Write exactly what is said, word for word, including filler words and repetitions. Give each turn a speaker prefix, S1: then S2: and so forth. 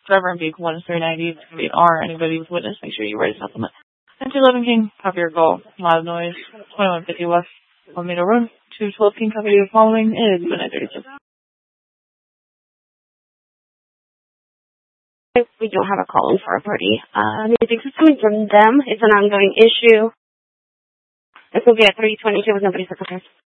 S1: Driver and vehicle one is three ninety. It's going to be an R. Anybody with witness, make sure you write a supplement. And two eleven King, copy your goal. Loud noise. twenty-one fifty West Alameda Road. two twelve King, copy your following. It is midnight thirty-six.
S2: We don't have a call in for a party. Uh, anything coming from them. It's an ongoing issue. This will be at three twenty-two with nobody for